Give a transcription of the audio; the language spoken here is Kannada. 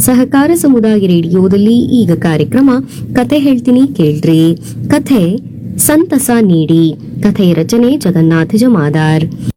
ಸಹಕಾರ ಸಮುದಾಯ ರೇಡಿಯೋದಲ್ಲಿ ಈಗ ಕಾರ್ಯಕ್ರಮ ಕಥೆ ಹೇಳ್ತೀನಿ ಕೇಳ್ರಿ. ಕಥೆ ಸಂತಸ ನೀಡಿ. ಕಥೆಯ ರಚನೆ ಜಗನ್ನಾಥ ಜಮಾದಾರ್.